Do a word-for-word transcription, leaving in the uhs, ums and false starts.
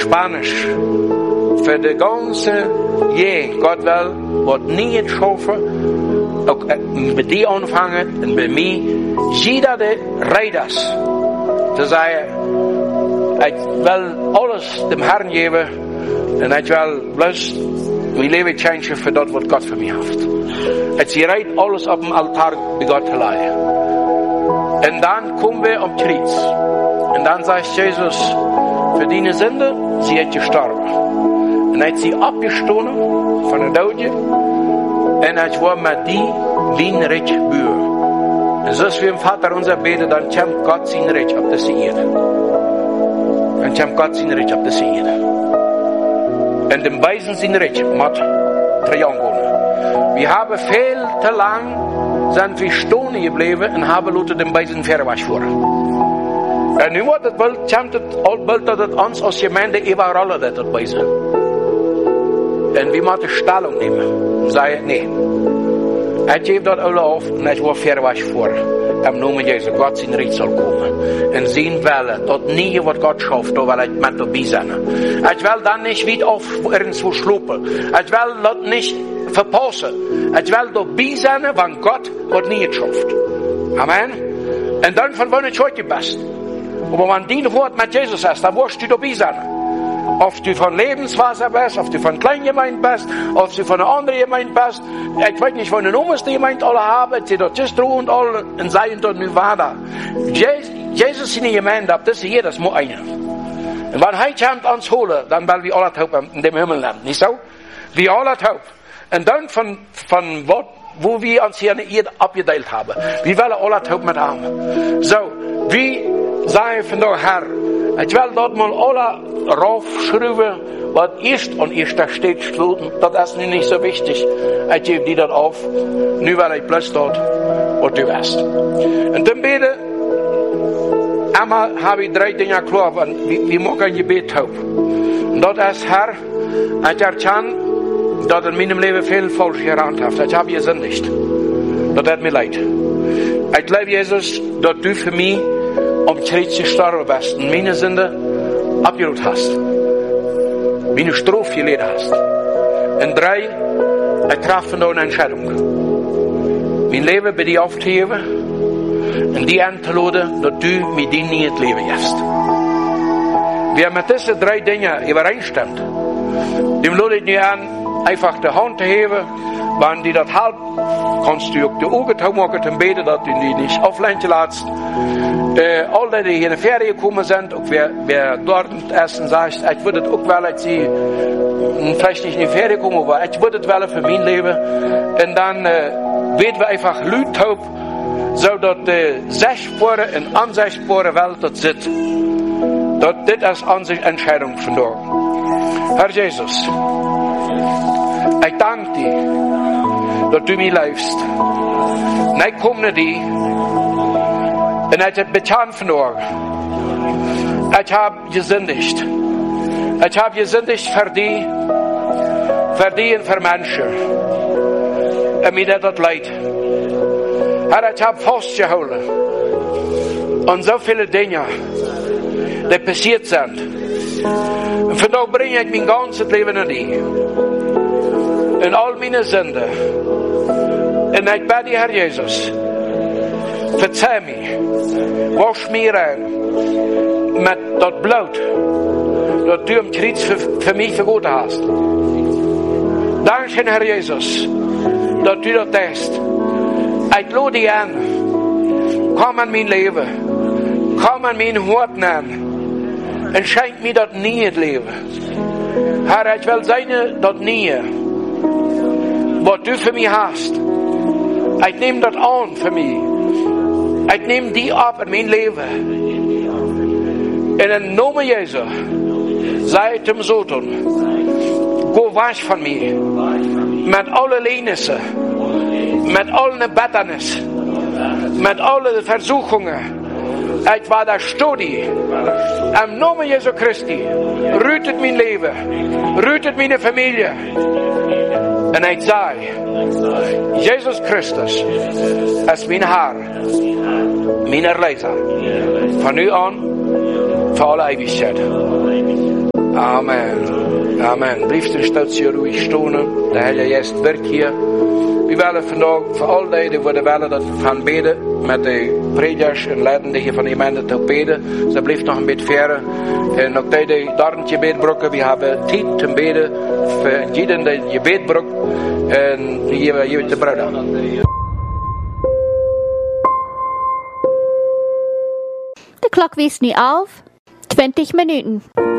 Spanisch. Für die ganze Jahre, Gott will, wird nie het schaffen, ook met die aanvangen en bij mij, jeder der Reiders, te zeggen, ik wil alles dem Herrn geven en ik wil bloß mijn leven changen voor dat wat God voor mij heeft. Het is rijdt alles op dem altaar bij God te leggen. En dan komen we op het kruis. En dan zegt Jezus, für deine Sünde, sie hat gestorben. Und hat sie abgestoßen von der Daude. Und hat war mit die wie ein Recht bühr. Und so ist wie im Vater unser beten, dann kommt Gott sein Recht auf diese Erde. Dann kommt Gott sein Recht auf diese Erde. Und dem Weisen sein Recht mit Triangeln. Wir haben viel zu lang, sind wir stehen geblieben und haben Leute dem Weisen Verwasch vor. En nu wordt het wel, komt het al wel dat het ons als gemeente overal dat het bij zijn. En we moeten stelling nemen. Zei nee. Het geeft dat alle af en het wordt ver was voor. Im Namen Jezus, God zijn recht zal komen. En zien willen, dat niet wat God schafft, daar wil ik met erbij zijn. Ik wil dan niet weer af ergens verslopen. Ik wil dat niet verpassen. Ik wil erbij zijn, want God wat niet schafft. Amen. En dan van wanneer het heute best. Aber wenn dein Wort mit Jesus ist, dann wirst du dabei sein. Ob du von Lebenswasser bist, ob du von Kleingemeinde bist, ob du von einer anderen Gemeinde bist. Ich weiß nicht, von der obersten Gemeinde alle haben, sie dort just und alle und seien dort nu weiter. Jesus in die Gemeinde, das ist hier, das muss einer. Und wenn er kommt uns holen, dann werden wir alle taub in dem Himmel landen. Nicht so? Wir alle taub. Und dann von, von Wort, wo wir uns hier nicht abgeteilt haben. Wir wollen alle taub mit haben. So, wie sagen von der Herr, ich will dort mal alle raufschreiben, was erst und erst da steht, schloten. Das ist nicht so wichtig. Ich gebe die dort auf. Nu will ich bloß dort, was du weißt. Und dann bete, einmal habe ich drei Dinge klar, wie, wie mag ein Gebet haben. Und das ist, Herr, ich erkenne, dass in meinem Leben viel falsch gerannt hat. Ich habe gesündigt. Das tut mir leid. Ich glaube, Jesus, dass du für mich am Kreuz gestorben bist und meine Sünde abgeruht hast. Meine Strophe gelesen hast. Und drei, ich traf von da eine Entscheidung. Mein Leben bei dir aufzuheben und die anzuladen, dass du mit dir nie das Leben hast. Wer mit diesen drei Dingen übereinstimmt, dem lade ich dir an, einfach die Hand zu heben, wenn die das halb, kannst du auch die Augen zu machen und beten, dass du die nicht auflehnen lässt. Äh, alle, die hier in die Ferien gekommen sind, auch wer, wer dort essen sagt, ich würde es auch wollen, dass sie vielleicht nicht in die Ferien kommen, aber ich würde es wollen für mein Leben. Und dann äh, werden wir einfach Leute taub, so dass die sichtbare und unsichtbare Welt dort sitzt. Das ist unsere Entscheidung von dort. Herr Jesus, ich danke dir, dass du mich liebst. Und ich komme zu dir. Und ich habe betan verloren. Ich habe gesündigt. Ich habe gesündigt für die, für die und für Menschen. Und mir tut das leid. Herr, ich habe festgehalten. Und so viele Dinge, die passiert sind. Und von da bringe ich mein ganzes Leben an dich. Und all meine Sünden. Und ich bitte dir, Herr Jesus, verzeih mir, wasch mir rein mit das Blut, das du am Kreuz für, für mich vergoten hast. Danke, Herr Jesus, dass du das tust. Ich lade dich an, komm an mein Leben, komm an mein Hort an und schenk mir das nie Leben. Herr, ich will sein, das nie, was du für mich hast. Ich nehme das an für mich. Ich nehme die ab in mein Leben. In den Namen Jesu, sei dem Sohn, go wasch von mir. Mit allen Lehnissen, mit allen Betternissen, mit allen Versuchungen. Ich war der Studie. Im Namen Jesu Christi, rühtet mein Leben, rühtet meine Familie. Und ich sage, Jesus Christus ist mein Herr, mein Erlöser. Von nu an, für alle Ewigkeit. Amen. Amen. Blijf een stukje ruhig stonen. De Heilige Geest werkt hier. We willen vandaag voor al die die willen dat we gaan bidden met de predikers en leidenden hier van de gemeente te bidden. Ze blijft nog een beetje verder. En ook die die daar een gebed brokken. We hebben tijd te bidden voor iedereen die gebed brokt. En die geven we te broeder. De klok wijst nu auf. twintig Minuten.